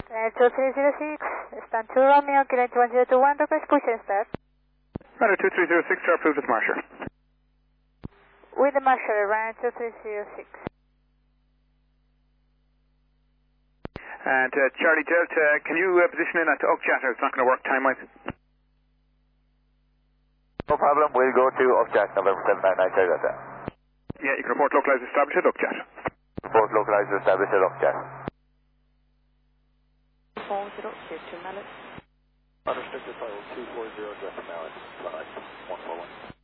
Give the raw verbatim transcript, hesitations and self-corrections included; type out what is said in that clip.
Uh, two three zero six, stand two Romeo, Kilo one zero two one, request push and start. Runner two three zero six, sharp approved with Marsher. With the Marshal, runner two three zero six. And uh, Charlie Delta, can you uh, position in at Oakchat? It's not going to work time-wise. No problem, we'll go to Oakchat, November seven nine nine, Charlie Delta. Yeah, you can report localized established at Oakchat. Report localized established at Oakchat. four zero two two, Mallet. Understood, this is two four zero, address now at one four one.